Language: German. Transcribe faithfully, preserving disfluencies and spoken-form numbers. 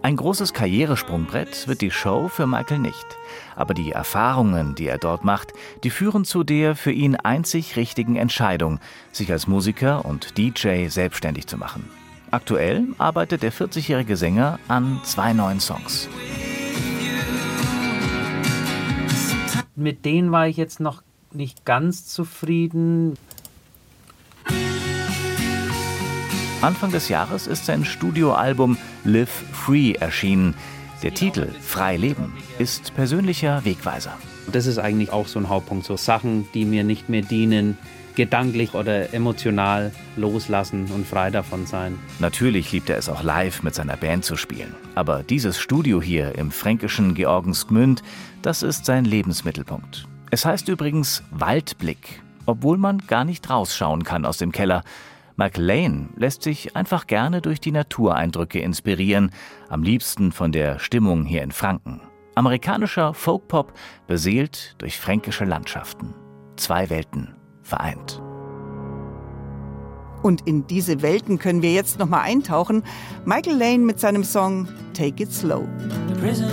Ein großes Karrieresprungbrett wird die Show für Michael nicht. Aber die Erfahrungen, die er dort macht, die führen zu der für ihn einzig richtigen Entscheidung, sich als Musiker und D J selbstständig zu machen. Aktuell arbeitet der vierzigjährige Sänger an zwei neuen Songs. Mit denen war ich jetzt noch nicht ganz zufrieden. Anfang des Jahres ist sein Studioalbum Live Free erschienen. Der Titel Frei leben ist persönlicher Wegweiser. Das ist eigentlich auch so ein Hauptpunkt, so Sachen, die mir nicht mehr dienen, gedanklich oder emotional loslassen und frei davon sein. Natürlich liebt er es auch live mit seiner Band zu spielen. Aber dieses Studio hier im fränkischen Georgensgmünd, das ist sein Lebensmittelpunkt. Es heißt übrigens Waldblick, obwohl man gar nicht rausschauen kann aus dem Keller. Michael Lane lässt sich einfach gerne durch die Natureindrücke inspirieren, am liebsten von der Stimmung hier in Franken. Amerikanischer Folkpop beseelt durch fränkische Landschaften. Zwei Welten vereint. Und in diese Welten können wir jetzt noch mal eintauchen. Michael Lane mit seinem Song Take It Slow.